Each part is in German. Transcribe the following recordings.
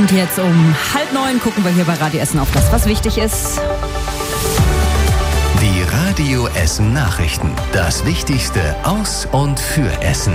Und jetzt um 8:30 gucken wir hier bei Radio Essen auf das, was wichtig ist. Die Radio Essen Nachrichten. Das Wichtigste aus und für Essen.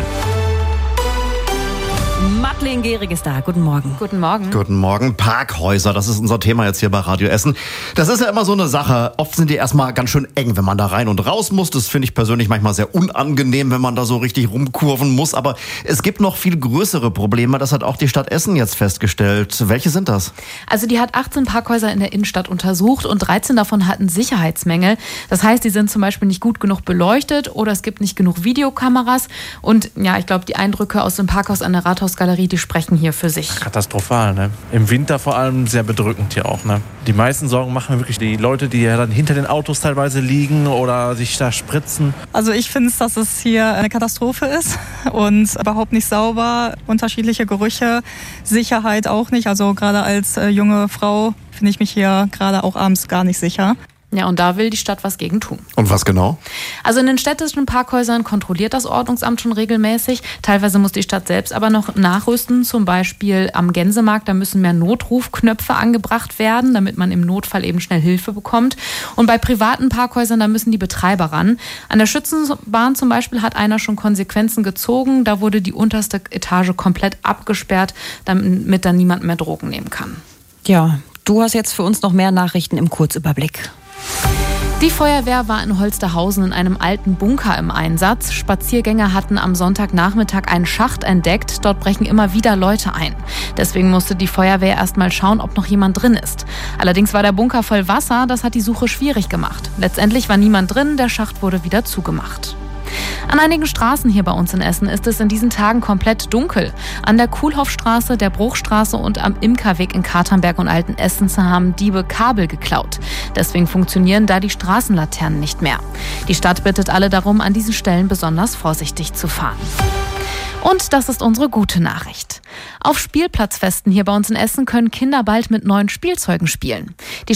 Madeleine Gehrig ist da. Guten Morgen. Guten Morgen. Guten Morgen. Parkhäuser, das ist unser Thema jetzt hier bei Radio Essen. Das ist ja immer so eine Sache. Oft sind die erstmal ganz schön eng, wenn man da rein und raus muss. Das finde ich persönlich manchmal sehr unangenehm, wenn man da so richtig rumkurven muss. Aber es gibt noch viel größere Probleme. Das hat auch die Stadt Essen jetzt festgestellt. Welche sind das? Also die hat 18 Parkhäuser in der Innenstadt untersucht und 13 davon hatten Sicherheitsmängel. Das heißt, die sind zum Beispiel nicht gut genug beleuchtet oder es gibt nicht genug Videokameras. Und ja, ich glaube, die Eindrücke aus dem Parkhaus an der Rathausgalerie, die sprechen hier für sich. Katastrophal, ne? Im Winter vor allem sehr bedrückend hier auch, ne? Die meisten Sorgen machen wirklich die Leute, die ja dann hinter den Autos teilweise liegen oder sich da spritzen. Also ich finde, dass es hier eine Katastrophe ist und überhaupt nicht sauber, unterschiedliche Gerüche, Sicherheit auch nicht. Also gerade als junge Frau finde ich mich hier gerade auch abends gar nicht sicher. Ja, und da will die Stadt was gegen tun. Und was genau? Also in den städtischen Parkhäusern kontrolliert das Ordnungsamt schon regelmäßig. Teilweise muss die Stadt selbst aber noch nachrüsten. Zum Beispiel am Gänsemarkt, da müssen mehr Notrufknöpfe angebracht werden, damit man im Notfall eben schnell Hilfe bekommt. Und bei privaten Parkhäusern, da müssen die Betreiber ran. An der Schützenbahn zum Beispiel hat einer schon Konsequenzen gezogen. Da wurde die unterste Etage komplett abgesperrt, damit dann niemand mehr Drogen nehmen kann. Ja, du hast jetzt für uns noch mehr Nachrichten im Kurzüberblick. Die Feuerwehr war in Holsterhausen in einem alten Bunker im Einsatz. Spaziergänger hatten am Sonntagnachmittag einen Schacht entdeckt. Dort brechen immer wieder Leute ein. Deswegen musste die Feuerwehr erst mal schauen, ob noch jemand drin ist. Allerdings war der Bunker voll Wasser. Das hat die Suche schwierig gemacht. Letztendlich war niemand drin. Der Schacht wurde wieder zugemacht. An einigen Straßen hier bei uns in Essen ist es in diesen Tagen komplett dunkel. An der Kuhlhoffstraße, der Bruchstraße und am Imkerweg in Katernberg und Altenessen haben Diebe Kabel geklaut. Deswegen funktionieren da die Straßenlaternen nicht mehr. Die Stadt bittet alle darum, an diesen Stellen besonders vorsichtig zu fahren. Und das ist unsere gute Nachricht. Auf Spielplatzfesten hier bei uns in Essen können Kinder bald mit neuen Spielzeugen spielen. Die